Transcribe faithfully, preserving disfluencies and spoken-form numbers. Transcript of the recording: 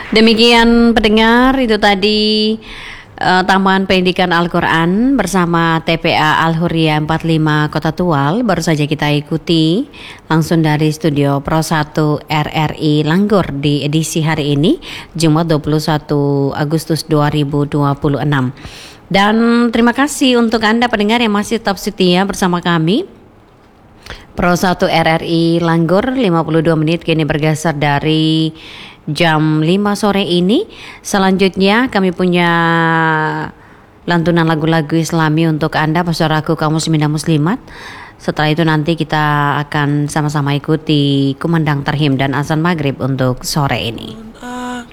Demikian pendengar, itu tadi uh, Taman Pendidikan Al-Quran bersama T P A Al-Hurriyah empat puluh lima Kota Tual. Baru saja kita ikuti langsung dari studio Pro satu R R I Langgor di edisi hari ini, Jumat dua puluh satu Agustus dua ribu dua puluh enam. Dan terima kasih untuk Anda pendengar yang masih tetap setia bersama kami. Pro satu R R I Langgor lima puluh dua menit kini bergeser dari jam lima sore ini. Selanjutnya kami punya lantunan lagu-lagu Islami untuk Anda saudaraku kaum muslimin dan muslimat. Setelah itu nanti kita akan sama-sama ikuti kumandang tarhim dan azan maghrib untuk sore ini.